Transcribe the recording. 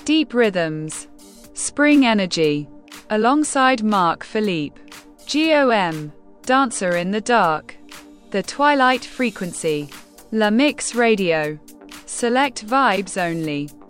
Deep Rhythms, Spring Energy, alongside Mark Philippe. GOM, Dancer in the Dark, The Twilight Frequency, La Mix Radio, Select Vibes Only.